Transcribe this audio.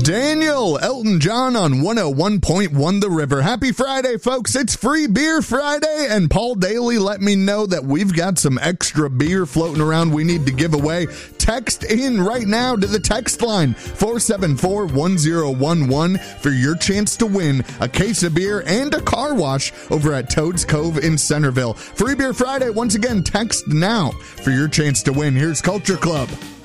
Daniel, Elton John on 101.1 The River. Happy Friday, folks. It's Free Beer Friday, and Paul Daly let me know that we've got some extra beer floating around we need to give away. Text in right now to the text line 474-1011 for your chance to win a case of beer and a car wash over at Toad's Cove in Centerville. Free Beer Friday. Once again, text now for your chance to win. Here's Culture Club.